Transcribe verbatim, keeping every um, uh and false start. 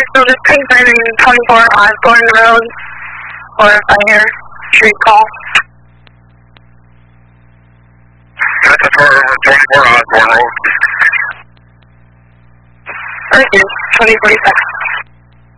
So just confirming twenty-four Osborne Road, or if I hear street call. That's for twenty-four Osborne Road. Thank you, twenty forty-seven.